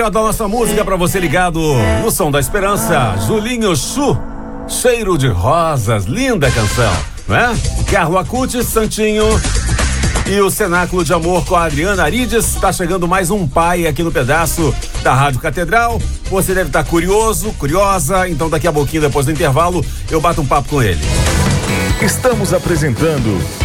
melhor da nossa música pra você ligado no Som da Esperança. Julinho Chu, Cheiro de Rosas, linda canção, né? Carlo Acutis, Santinho e o Cenáculo de Amor com a Adriana Arides. Tá chegando mais um pai aqui no pedaço da Rádio Catedral. Você deve estar curioso, curiosa, então daqui a pouquinho, depois do intervalo, eu bato um papo com ele. Estamos apresentando